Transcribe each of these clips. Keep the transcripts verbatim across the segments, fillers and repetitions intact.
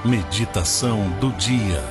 Meditação do dia.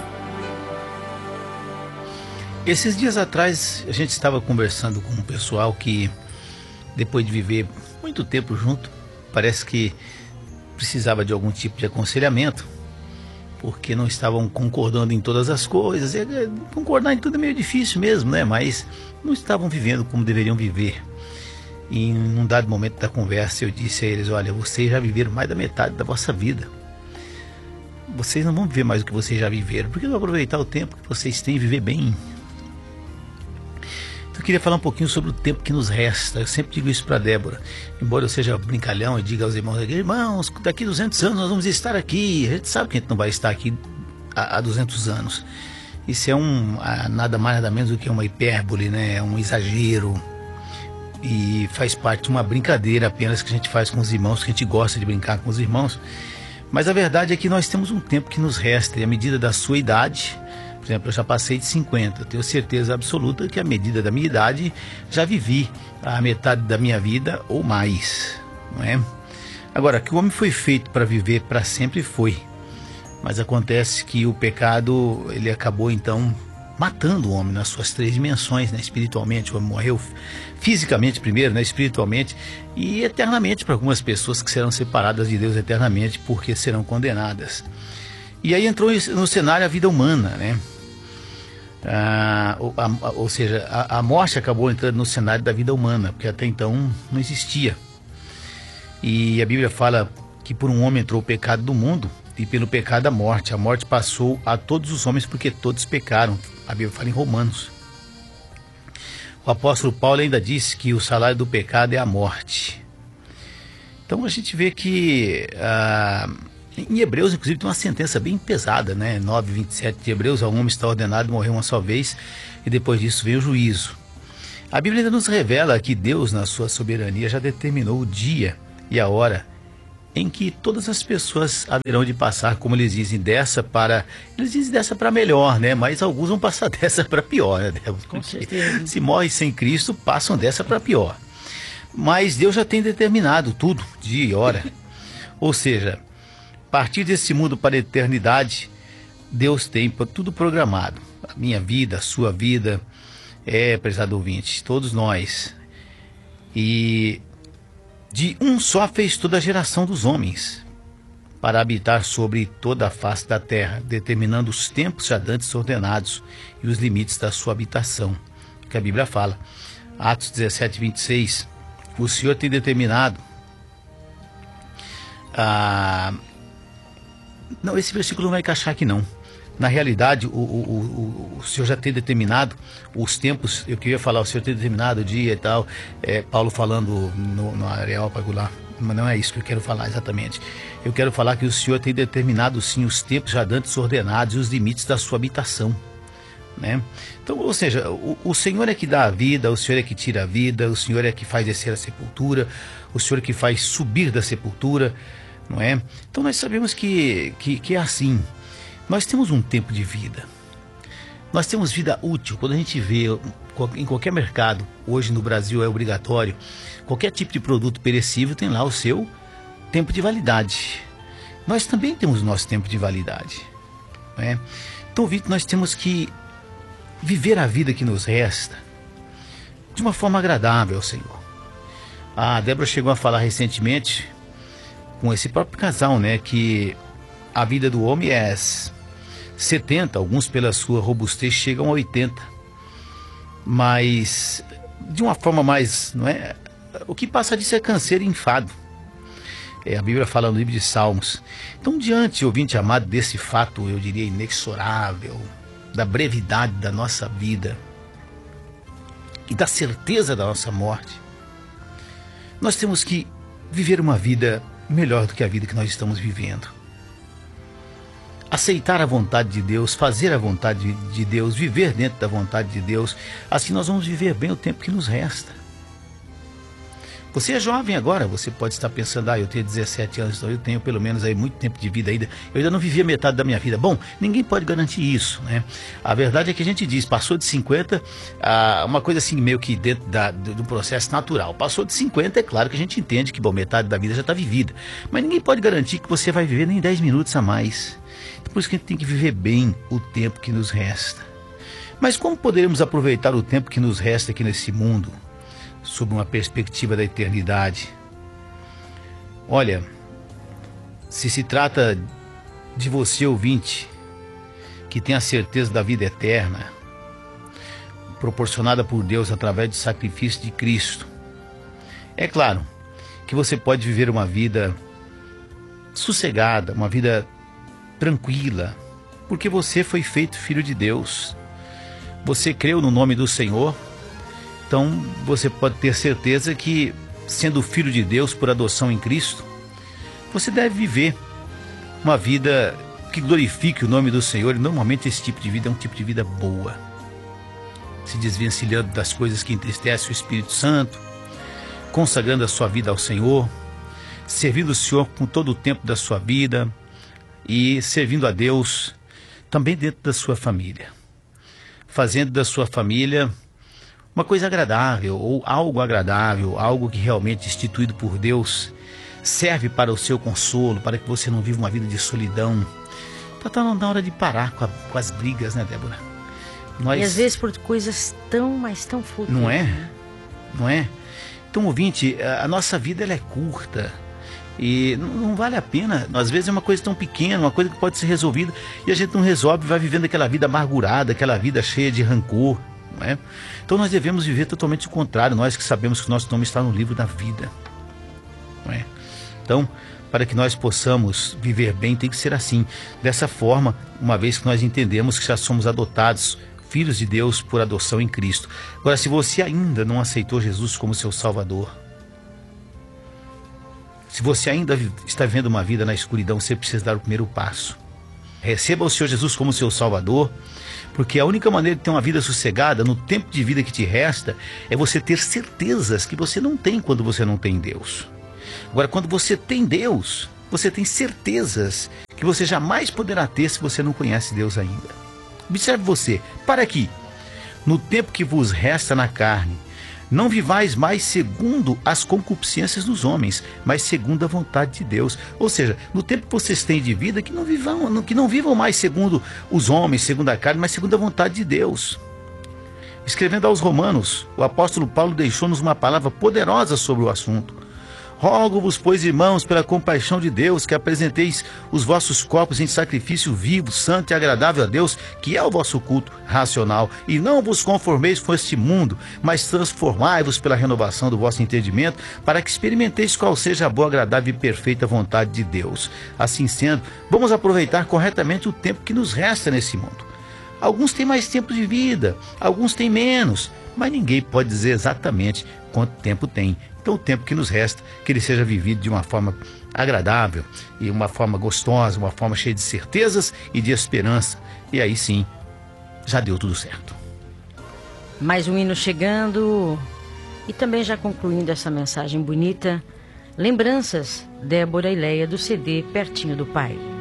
Esses dias atrás a gente estava conversando com um pessoal que, depois de viver muito tempo junto, parece que precisava de algum tipo de aconselhamento, porque não estavam concordando em todas as coisas. E, concordar em tudo é meio difícil mesmo, né? Mas não estavam vivendo como deveriam viver. E em um dado momento da conversa eu disse a eles: olha, vocês já viveram mais da metade da vossa vida. Vocês não vão viver mais do que vocês já viveram. Por que não aproveitar o tempo que vocês têm e viver bem? Então eu queria falar um pouquinho sobre o tempo que nos resta. Eu sempre digo isso para Débora. Embora eu seja brincalhão e diga aos irmãos aqui: irmãos, daqui a duzentos anos nós vamos estar aqui. A gente sabe que a gente não vai estar aqui há duzentos anos. Isso é um, nada mais nada menos do que uma hipérbole, né? É um exagero. E faz parte de uma brincadeira apenas que a gente faz com os irmãos, que a gente gosta de brincar com os irmãos. Mas a verdade é que nós temos um tempo que nos resta, e à medida da sua idade, por exemplo, eu já passei de cinquenta, eu tenho certeza absoluta que à medida da minha idade já vivi a metade da minha vida ou mais, não é? Agora, que o homem foi feito para viver para sempre, foi. Mas acontece que o pecado, ele acabou então matando o homem nas suas três dimensões, né? Espiritualmente, o homem morreu fisicamente primeiro, né? Espiritualmente e eternamente para algumas pessoas que serão separadas de Deus eternamente porque serão condenadas. E aí entrou no cenário a vida humana, né? Ah, ou, a, ou seja, a, a morte acabou entrando no cenário da vida humana, porque até então não existia. E a Bíblia fala que por um homem entrou o pecado do mundo, e pelo pecado a morte. A morte passou a todos os homens porque todos pecaram. A Bíblia fala em Romanos. O apóstolo Paulo ainda disse que o salário do pecado é a morte. Então a gente vê que ah, em Hebreus, inclusive, tem uma sentença bem pesada, né? nove, vinte e sete de Hebreus: ao homem está ordenado morrer uma só vez, e depois disso vem o juízo. A Bíblia ainda nos revela que Deus, na sua soberania, já determinou o dia e a hora em que todas as pessoas haverão de passar, como eles dizem, dessa para... Eles dizem dessa para melhor, né? Mas alguns vão passar dessa para pior, né? Com certeza. Se morrem sem Cristo, passam dessa para pior. Mas Deus já tem determinado tudo, dia e hora. Ou seja, a partir desse mundo para a eternidade, Deus tem tudo programado. A minha vida, a sua vida, é, prezado ouvinte, todos nós. E de um só fez toda a geração dos homens, para habitar sobre toda a face da terra, determinando os tempos já dantes ordenados e os limites da sua habitação. Que a Bíblia fala, Atos dezessete, vinte e seis, o Senhor tem determinado... Ah, não, esse versículo não vai encaixar aqui não. Na realidade, o, o, o, o Senhor já tem determinado os tempos. Eu queria falar, o Senhor tem determinado o dia e tal. É, Paulo falando no, no Areópago lá. Mas não é isso que eu quero falar exatamente. Eu quero falar que o Senhor tem determinado sim os tempos já dantes ordenados e os limites da sua habitação, né? Então, ou seja, o, o Senhor é que dá a vida, o Senhor é que tira a vida, o Senhor é que faz descer a sepultura, o Senhor é que faz subir da sepultura, não é? Então nós sabemos que, que, que é assim. Nós temos um tempo de vida. Nós temos vida útil. Quando a gente vê em qualquer mercado, hoje no Brasil é obrigatório, qualquer tipo de produto perecível tem lá o seu tempo de validade. Nós também temos o nosso tempo de validade, né? Então, Vitor, nós temos que viver a vida que nos resta de uma forma agradável ao Senhor. A Débora chegou a falar recentemente com esse próprio casal, né, que a vida do homem é setenta, alguns pela sua robustez chegam a oitenta. Mas de uma forma mais, não é? O que passa disso é canseiro e enfado. É, a Bíblia fala no livro de Salmos. Então, diante, ouvinte amado, desse fato, eu diria inexorável, da brevidade da nossa vida e da certeza da nossa morte, nós temos que viver uma vida melhor do que a vida que nós estamos vivendo. Aceitar a vontade de Deus, fazer a vontade de Deus, viver dentro da vontade de Deus. Assim nós vamos viver bem o tempo que nos resta. Você é jovem agora, você pode estar pensando, ah, eu tenho dezessete anos, então eu tenho pelo menos aí muito tempo de vida ainda. Eu ainda não vivi a metade da minha vida. Bom, ninguém pode garantir isso, né? A verdade é que a gente diz, passou de cinquenta, ah, uma coisa assim meio que dentro da, do, do processo natural. Passou de cinquenta, é claro que a gente entende que, bom, metade da vida já está vivida. Mas ninguém pode garantir que você vai viver nem dez minutos a mais. Por isso que a gente tem que viver bem o tempo que nos resta. Mas como poderemos aproveitar o tempo que nos resta aqui nesse mundo, sob uma perspectiva da eternidade? Olha, se se trata de você, ouvinte, que tem a certeza da vida eterna, proporcionada por Deus através do sacrifício de Cristo, é claro que você pode viver uma vida sossegada, uma vida tranquila, porque você foi feito filho de Deus. Você creu no nome do Senhor. Então, você pode ter certeza que, sendo filho de Deus por adoção em Cristo, você deve viver uma vida que glorifique o nome do Senhor. E normalmente esse tipo de vida é um tipo de vida boa, se desvencilhando das coisas que entristecem o Espírito Santo, consagrando a sua vida ao Senhor, servindo o Senhor com todo o tempo da sua vida e servindo a Deus também dentro da sua família, fazendo da sua família uma coisa agradável, ou algo agradável, algo que realmente, instituído por Deus, serve para o seu consolo, para que você não viva uma vida de solidão. Então está na hora de parar com, a, com as brigas, né, Débora? Nós... E às vezes por coisas tão, mas tão fúteis. Não é? Né? Não é? Então, ouvinte, a, a nossa vida ela é curta. E não, não vale a pena. Às vezes é uma coisa tão pequena, uma coisa que pode ser resolvida, e a gente não resolve, vai vivendo aquela vida amargurada, aquela vida cheia de rancor. Não é? Então nós devemos viver totalmente o contrário, nós que sabemos que o nosso nome está no livro da vida. Não é? Então, para que nós possamos viver bem, tem que ser assim, dessa forma, uma vez que nós entendemos que já somos adotados, filhos de Deus por adoção em Cristo. Agora, se você ainda não aceitou Jesus como seu Salvador, se você ainda está vivendo uma vida na escuridão, você precisa dar o primeiro passo. Receba o Senhor Jesus como seu Salvador, porque a única maneira de ter uma vida sossegada no tempo de vida que te resta é você ter certezas que você não tem quando você não tem Deus. Agora, quando você tem Deus, você tem certezas que você jamais poderá ter se você não conhece Deus ainda. Observe você, para aqui, no tempo que vos resta na carne, não vivais mais segundo as concupiscências dos homens, mas segundo a vontade de Deus. Ou seja, no tempo que vocês têm de vida, que não vivam, que não vivam mais segundo os homens, segundo a carne, mas segundo a vontade de Deus. Escrevendo aos Romanos, o apóstolo Paulo deixou-nos uma palavra poderosa sobre o assunto. Rogo-vos, pois, irmãos, pela compaixão de Deus, que apresenteis os vossos corpos em sacrifício vivo, santo e agradável a Deus, que é o vosso culto racional. E não vos conformeis com este mundo, mas transformai-vos pela renovação do vosso entendimento, para que experimenteis qual seja a boa, agradável e perfeita vontade de Deus. Assim sendo, vamos aproveitar corretamente o tempo que nos resta nesse mundo. Alguns têm mais tempo de vida, alguns têm menos, mas ninguém pode dizer exatamente quanto tempo tem. Então o tempo que nos resta, que ele seja vivido de uma forma agradável, e uma forma gostosa, uma forma cheia de certezas e de esperança. E aí sim, já deu tudo certo. Mais um hino chegando, e também já concluindo essa mensagem bonita, lembranças, Débora e Leia, do C D Pertinho do Pai.